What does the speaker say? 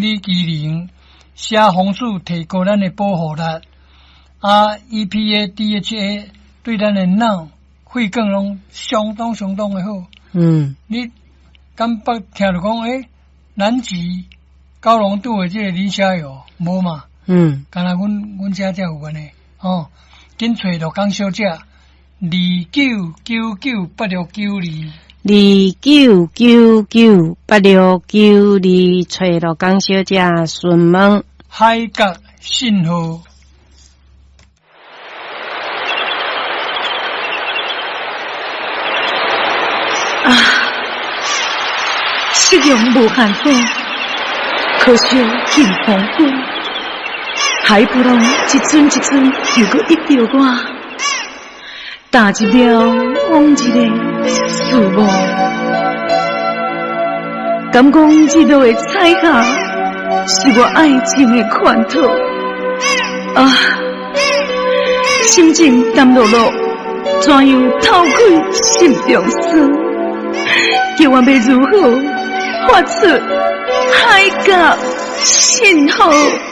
理机能，写红素提高咱的保护力，EPA、DHA 对咱的脑、肺更拢相当的好。你敢捌听着讲南极高浓度的这个磷虾油无嘛？敢若阮遮才有安尼紧找着讲小姐 29998692，29998692，找着讲小姐询问海角信号。 食用无限多，可惜尽丰富。海波浪一阵一阵，又搁一着我，打一了往一个事物。敢讲日落的彩霞是我爱情的款托心情淡落落，怎样透开心中酸？叫我要如何发出海角信号？